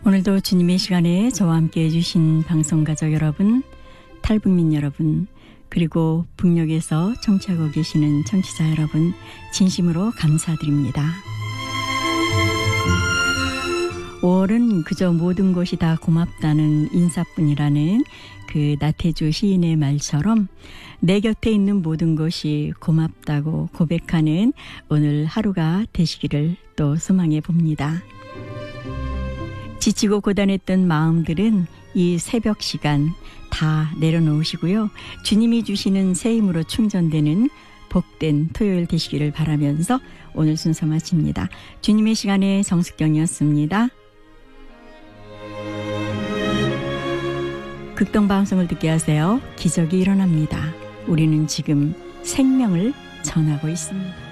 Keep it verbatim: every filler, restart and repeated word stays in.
오늘도 주님의 시간에 저와 함께 해주신 방송가족 여러분, 탈북민 여러분, 그리고 북녘에서 청취하고 계시는 청취자 여러분, 진심으로 감사드립니다. 오월은 그저 모든 것이 다 고맙다는 인사뿐이라는 그 나태주 시인의 말처럼 내 곁에 있는 모든 것이 고맙다고 고백하는 오늘 하루가 되시기를 또 소망해 봅니다. 지치고 고단했던 마음들은 이 새벽 시간 다 내려놓으시고요. 주님이 주시는 새 힘으로 충전되는 복된 토요일 되시기를 바라면서 오늘 순서 마칩니다. 주님의 시간에 정숙경이었습니다. 극동방송을 듣게 하세요. 기적이 일어납니다. 우리는 지금 생명을 전하고 있습니다.